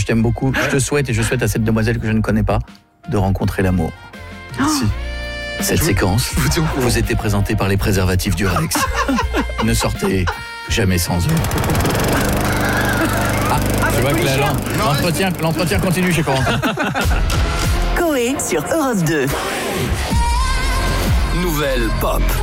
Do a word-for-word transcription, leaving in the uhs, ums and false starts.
je t'aime beaucoup. Je te souhaite et je souhaite à cette demoiselle que je ne connais pas de rencontrer l'amour. Merci. Cette Je- séquence je vous tiens au courant. vous était présentée par les préservatifs Durex. Ne sortez jamais sans eux. Ah, je vois que la- l'en- l'entretien, l'entretien continue chez Corentin. Coé sur Europe deux. Nouvelle pop.